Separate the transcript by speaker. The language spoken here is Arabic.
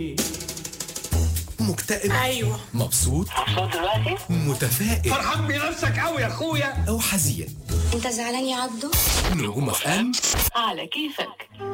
Speaker 1: مكتئب؟
Speaker 2: ايوه.
Speaker 1: مبسوط
Speaker 3: دلوقتي؟
Speaker 1: متفائل
Speaker 4: فرحان بنفسك قوي يا اخويا
Speaker 1: او حزين؟
Speaker 2: انت زعلان يا عبدو؟
Speaker 1: نجوم اف ام
Speaker 3: على كيفك.